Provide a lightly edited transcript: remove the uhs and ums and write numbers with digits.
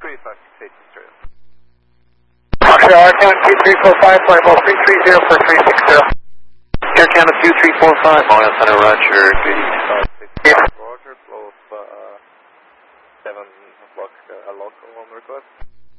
3568 Victoria. Air Canada 2345, flight level 330 for 360. Air Canada 2345, Mile Center, Roger, good. Yeah. Roger, flow of 7 o'clock local on request.